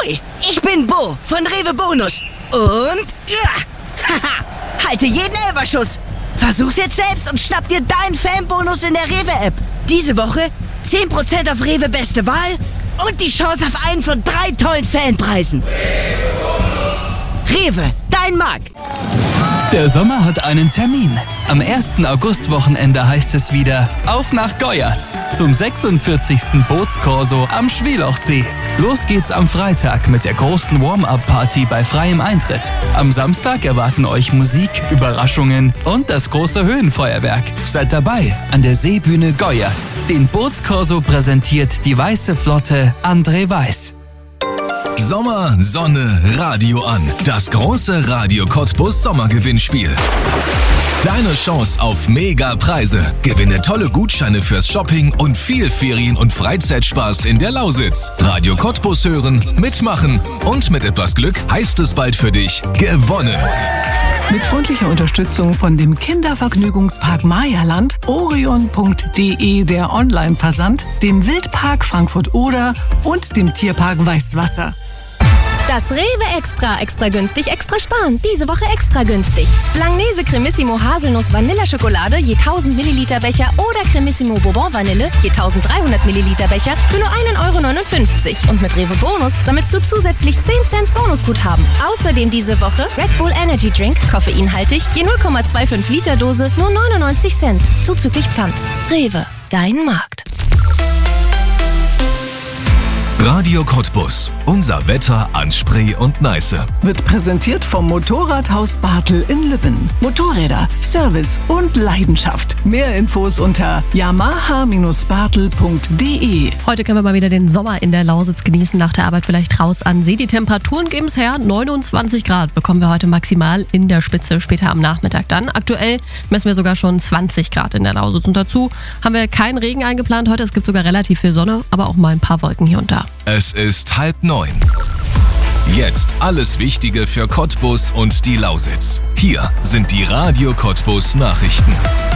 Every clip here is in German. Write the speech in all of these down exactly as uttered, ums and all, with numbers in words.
Ahoi, ich bin Bo von Rewe Bonus. Und, ja, haha, halte jeden Elferschuss. Versuch's jetzt selbst und schnapp dir deinen Fanbonus in der Rewe-App. Diese Woche zehn Prozent auf Rewe Beste Wahl und die Chance auf einen von drei tollen Fanpreisen. Rewe, dein Markt. Der Sommer hat einen Termin. Am ersten August-Wochenende heißt es wieder auf nach Goyatz zum sechsundvierzigsten Bootskorso am Schwelochsee. Los geht's am Freitag mit der großen Warm-Up-Party bei freiem Eintritt. Am Samstag erwarten euch Musik, Überraschungen und das große Höhenfeuerwerk. Seid dabei an der Seebühne Goyatz. Den Bootskorso präsentiert die Weiße Flotte André Weiß. Sommer, Sonne, Radio an. Das große Radio Cottbus Sommergewinnspiel. Deine Chance auf Mega-Preise. Gewinne tolle Gutscheine fürs Shopping und viel Ferien- und Freizeitspaß in der Lausitz. Radio Cottbus hören, mitmachen und mit etwas Glück heißt es bald für dich gewonnen. Mit freundlicher Unterstützung von dem Kindervergnügungspark Mayaland, orion punkt de der Online-Versand, dem Wildpark Frankfurt-Oder und dem Tierpark Weißwasser. Das Rewe Extra, extra günstig, extra sparen. Diese Woche extra günstig. Langnese Cremissimo Haselnuss Vanilleschokolade je tausend Milliliter Becher oder Cremissimo Bourbon Vanille je tausenddreihundert Milliliter Becher für nur einen Euro neunundfünfzig. Und mit Rewe Bonus sammelst du zusätzlich zehn Cent Bonusguthaben. Außerdem diese Woche Red Bull Energy Drink, koffeinhaltig, je null Komma fünfundzwanzig Liter Dose, nur neunundneunzig Cent. Zuzüglich Pfand. Rewe, dein Markt. Radio Cottbus. Unser Wetter an Spree und Neiße. Wird präsentiert vom Motorradhaus Bartel in Lübben. Motorräder, Service und Leidenschaft. Mehr Infos unter yamaha bartel punkt de. Heute können wir mal wieder den Sommer in der Lausitz genießen. Nach der Arbeit vielleicht raus an See. Die Temperaturen geben's her. neunundzwanzig Grad bekommen wir heute maximal in der Spitze, später am Nachmittag dann. Aktuell messen wir sogar schon zwanzig Grad in der Lausitz. Und dazu haben wir keinen Regen eingeplant heute. Es gibt sogar relativ viel Sonne, aber auch mal ein paar Wolken hier und da. Es ist halb neun. Jetzt alles Wichtige für Cottbus und die Lausitz. Hier sind die Radio Cottbus Nachrichten.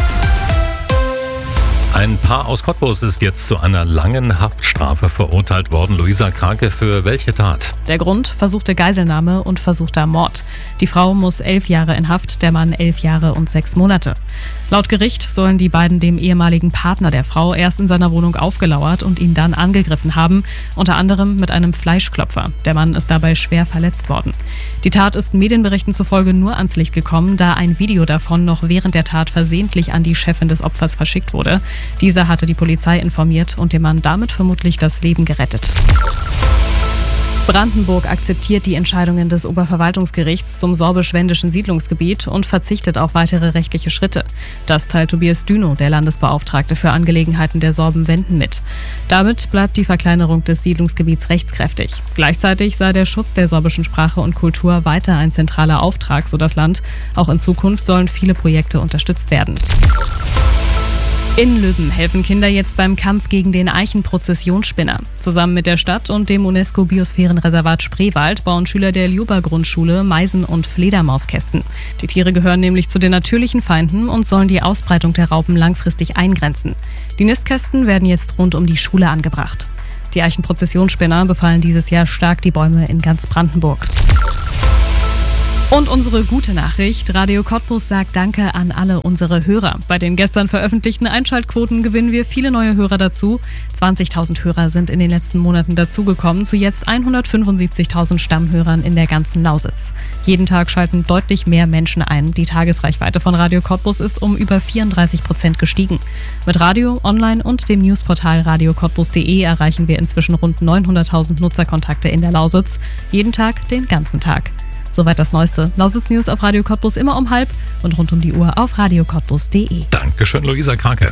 Ein Paar aus Cottbus ist jetzt zu einer langen Haftstrafe verurteilt worden. Luisa Krake, für welche Tat? Der Grund: versuchte Geiselnahme und versuchter Mord. Die Frau muss elf Jahre in Haft, der Mann elf Jahre und sechs Monate. Laut Gericht sollen die beiden dem ehemaligen Partner der Frau erst in seiner Wohnung aufgelauert und ihn dann angegriffen haben, unter anderem mit einem Fleischklopfer. Der Mann ist dabei schwer verletzt worden. Die Tat ist Medienberichten zufolge nur ans Licht gekommen, da ein Video davon noch während der Tat versehentlich an die Chefin des Opfers verschickt wurde. Diese hatte die Polizei informiert und dem Mann damit vermutlich das Leben gerettet. Brandenburg akzeptiert die Entscheidungen des Oberverwaltungsgerichts zum sorbisch-wendischen Siedlungsgebiet und verzichtet auf weitere rechtliche Schritte. Das teilt Tobias Dünow, der Landesbeauftragte für Angelegenheiten der Sorben-Wenden, mit. Damit bleibt die Verkleinerung des Siedlungsgebiets rechtskräftig. Gleichzeitig sei der Schutz der sorbischen Sprache und Kultur weiter ein zentraler Auftrag, so das Land. Auch in Zukunft sollen viele Projekte unterstützt werden. In Lübben helfen Kinder jetzt beim Kampf gegen den Eichenprozessionsspinner. Zusammen mit der Stadt und dem UNESCO-Biosphärenreservat Spreewald bauen Schüler der Ljuba-Grundschule Meisen- und Fledermauskästen. Die Tiere gehören nämlich zu den natürlichen Feinden und sollen die Ausbreitung der Raupen langfristig eingrenzen. Die Nistkästen werden jetzt rund um die Schule angebracht. Die Eichenprozessionsspinner befallen dieses Jahr stark die Bäume in ganz Brandenburg. Und unsere gute Nachricht: Radio Cottbus sagt Danke an alle unsere Hörer. Bei den gestern veröffentlichten Einschaltquoten gewinnen wir viele neue Hörer dazu. zwanzigtausend Hörer sind in den letzten Monaten dazugekommen, zu jetzt hundertfünfundsiebzigtausend Stammhörern in der ganzen Lausitz. Jeden Tag schalten deutlich mehr Menschen ein. Die Tagesreichweite von Radio Cottbus ist um über vierunddreißig Prozent gestiegen. Mit Radio, Online und dem Newsportal radio cottbus punkt de erreichen wir inzwischen rund neunhunderttausend Nutzerkontakte in der Lausitz. Jeden Tag, den ganzen Tag. Soweit das Neueste. Lausitz News auf Radio Cottbus immer um halb und rund um die Uhr auf radio cottbus punkt de. Dankeschön, Luisa Krake.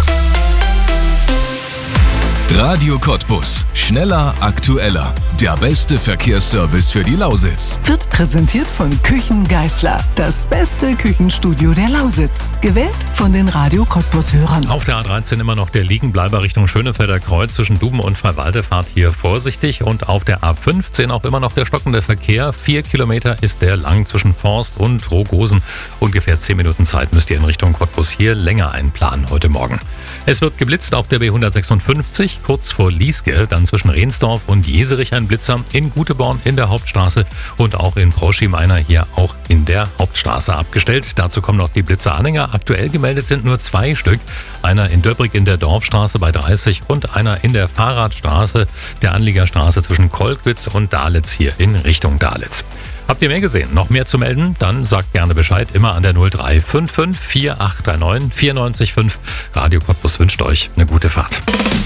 Radio Cottbus. Schneller, aktueller. Der beste Verkehrsservice für die Lausitz. Wird präsentiert von Küchen Geißler. Das beste Küchenstudio der Lausitz. Gewählt von den Radio Cottbus-Hörern. Auf der A dreizehn immer noch der Liegenbleiber Richtung Schönefelder Kreuz zwischen Duben und Freiwalde. Fahrt hier vorsichtig. Und auf der A fünfzehn auch immer noch der stockende Verkehr. Vier Kilometer ist der lang zwischen Forst und Rogosen. Ungefähr zehn Minuten Zeit müsst ihr in Richtung Cottbus hier länger einplanen heute Morgen. Es wird geblitzt auf der B hundertsechsundfünfzig, kurz vor Lieske, dann zwischen Rehnsdorf und Jeserich ein Blitzer, in Guteborn in der Hauptstraße und auch in Proschim einer hier auch in der Hauptstraße abgestellt. Dazu kommen noch die Blitzeranhänger. Aktuell gemeldet sind nur zwei Stück. Einer in Döbrig in der Dorfstraße bei dreißig und einer in der Fahrradstraße der Anliegerstraße zwischen Kolkwitz und Dahletz hier in Richtung Dahletz. Habt ihr mehr gesehen? Noch mehr zu melden? Dann sagt gerne Bescheid. Immer an der null drei fünf fünf vier acht drei neun vier neun fünf. Radio Cottbus wünscht euch eine gute Fahrt.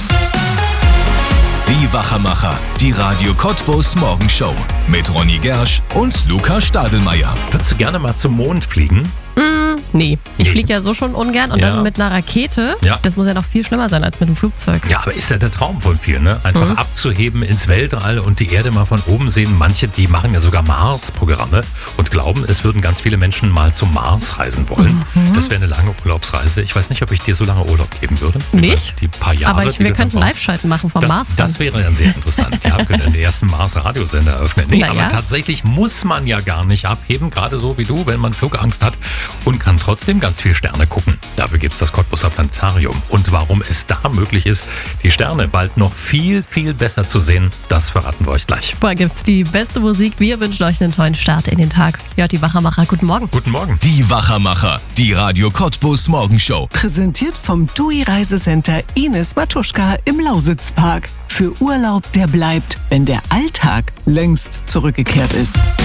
Die Wachermacher, die Radio Cottbus Morgenshow mit Ronny Gersch und Luca Stadelmeier. Würdest du gerne mal zum Mond fliegen? Mm, nee, ich Nee. fliege ja so schon ungern. Und Ja. dann mit einer Rakete, Ja. das muss ja noch viel schlimmer sein als mit einem Flugzeug. Ja, aber ist ja der Traum von vielen, ne? Einfach Mhm. abzuheben ins Weltall und die Erde mal von oben sehen. Manche, die machen ja sogar Mars-Programme und glauben, es würden ganz viele Menschen mal zum Mars reisen wollen. Mhm. Das wäre eine lange Urlaubsreise. Ich weiß nicht, ob ich dir so lange Urlaub geben würde. Nicht? Die paar Jahre, Aber ich, die wir du dann könnten brauchst. Live-Schalten machen vom Das, Mars dann. das wäre dann sehr interessant. Ja, können den ersten Mars-Radiosender eröffnen. Nee, Naja. aber tatsächlich muss man ja gar nicht abheben, gerade so wie du, wenn man Flugangst hat und kann trotzdem ganz viel Sterne gucken. Dafür gibt es das Cottbuser Planetarium. Und warum es da möglich ist, die Sterne bald noch viel, viel besser zu sehen, das verraten wir euch gleich. Vorher gibt's die beste Musik. Wir wünschen euch einen tollen Start in den Tag. Ja, die Wachermacher, guten Morgen. Guten Morgen. Die Wachermacher, die Radio Cottbus Morgenshow. Präsentiert vom T U I Reisecenter Ines Matuschka im Lausitzpark. Für Urlaub, der bleibt, wenn der Alltag längst zurückgekehrt ist.